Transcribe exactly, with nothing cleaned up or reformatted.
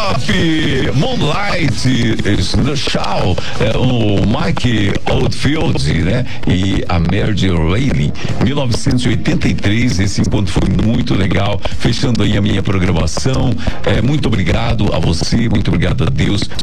Off, Moonlight, Show, é, o Mike Oldfield, né? E a Mary Reilly, mil novecentos e oitenta e três. Esse encontro foi muito legal. Fechando aí a minha programação. É, muito obrigado a você, muito obrigado a Deus